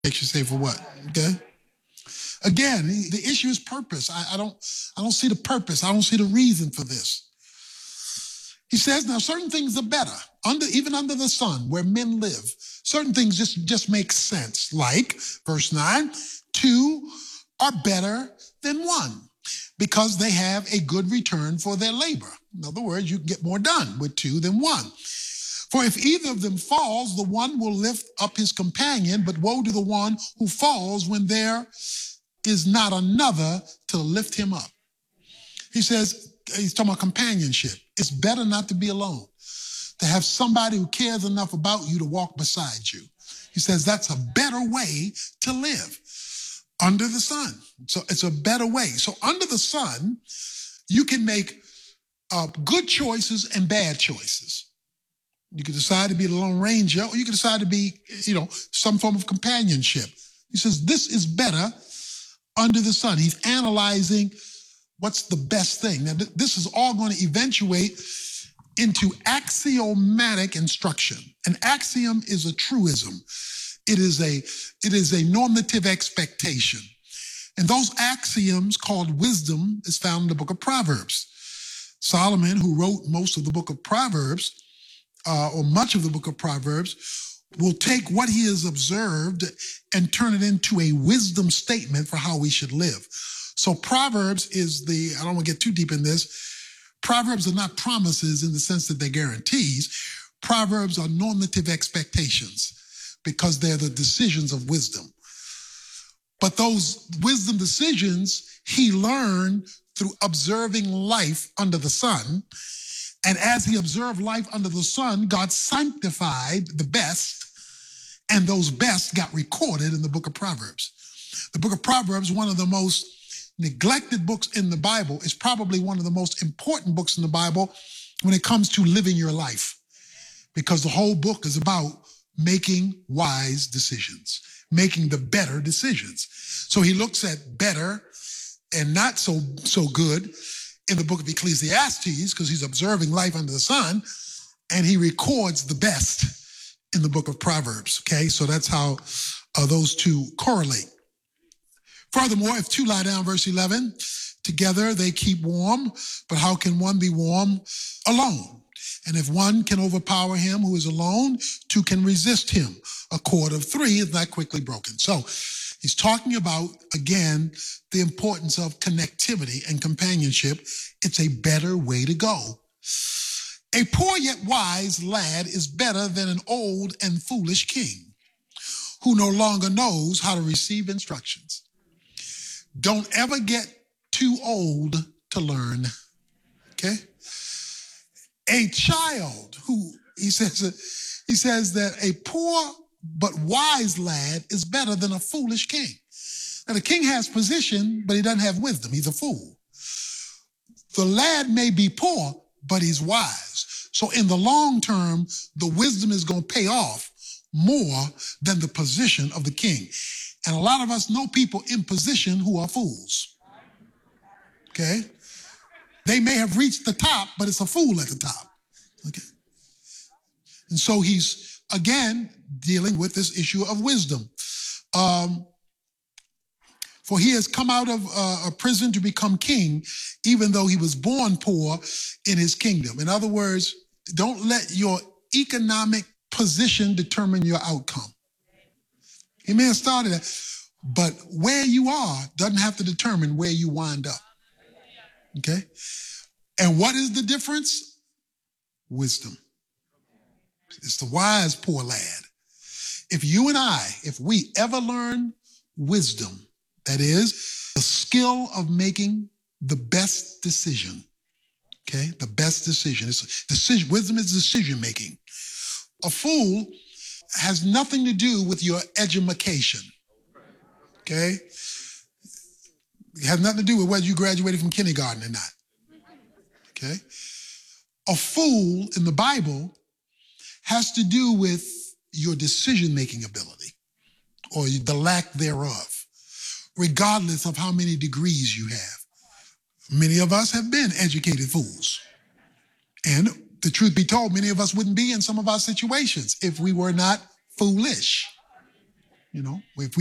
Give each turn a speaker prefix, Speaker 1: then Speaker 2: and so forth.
Speaker 1: Makes you say for what? Okay. Again, the issue is purpose. I don't see the purpose. I don't see the reason for this. He says, now certain things are better, even under the sun, where men live. Certain things just make sense. Like, verse 9, two are better than one because they have a good return for their labor. In other words, you can get more done with two than one. For if either of them falls, the one will lift up his companion, but woe to the one who falls when there is not another to lift him up. He says, he's talking about companionship. It's better not to be alone, to have somebody who cares enough about you to walk beside you. He says that's a better way to live under the sun. So it's a better way. So under the sun, you can make good choices and bad choices. You can decide to be the Lone Ranger, or you can decide to be, some form of companionship. He says this is better under the sun. He's analyzing what's the best thing. Now, this is all going to eventuate into axiomatic instruction. An axiom is a truism. It is a normative expectation. And those axioms, called wisdom, is found in the book of Proverbs. Solomon, who wrote most of the book of Proverbs, or much of the book of Proverbs, will take what he has observed and turn it into a wisdom statement for how we should live. So Proverbs is I don't want to get too deep in this. Proverbs are not promises in the sense that they're guarantees. Proverbs are normative expectations because they're the decisions of wisdom. But those wisdom decisions he learned through observing life under the sun. And as he observed life under the sun, God sanctified the best, and those best got recorded in the book of Proverbs. The book of Proverbs, one of the most neglected books in the Bible, is probably one of the most important books in the Bible when it comes to living your life, because the whole book is about making wise decisions, making the better decisions. So he looks at better and not so good in the book of Ecclesiastes, because he's observing life under the sun, and he records the best in the book of Proverbs. Okay, so that's how those two correlate. Furthermore, if two lie down, verse 11, together they keep warm, but how can one be warm alone? And if one can overpower him who is alone, two can resist him. A cord of three is not quickly broken. So he's talking about, again, the importance of connectivity and companionship. It's a better way to go. A poor yet wise lad is better than an old and foolish king who no longer knows how to receive instructions. Don't ever get too old to learn, okay? A child who, he says that a poor but wise lad is better than a foolish king. Now, the king has position, but he doesn't have wisdom. He's a fool. The lad may be poor, but he's wise. So in the long term, the wisdom is going to pay off more than the position of the king. And a lot of us know people in position who are fools. Okay? They may have reached the top, but it's a fool at the top. Okay? And so he's, again, dealing with this issue of wisdom. For he has come out of a prison to become king, even though he was born poor in his kingdom. In other words, don't let your economic position determine your outcome. He may have started it, but where you are doesn't have to determine where you wind up. Okay? And what is the difference? Wisdom. It's the wise poor lad. If you and I, if we ever learn wisdom, that is the skill of making the best decision, okay? The best decision. Wisdom is decision making. A fool has nothing to do with your edumacation, okay? It has nothing to do with whether you graduated from kindergarten or not, okay? A fool in the Bible has to do with your decision-making ability or the lack thereof, regardless of how many degrees you have. Many of us have been educated fools. And the truth be told, many of us wouldn't be in some of our situations if we were not foolish. You know, if